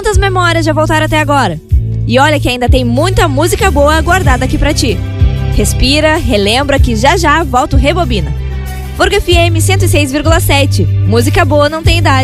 Quantas memórias já voltaram até agora? E olha que ainda tem muita música boa guardada aqui pra ti. Respira, relembra que já volta o Rebobina. Forga FM 106,7. Música boa não tem idade.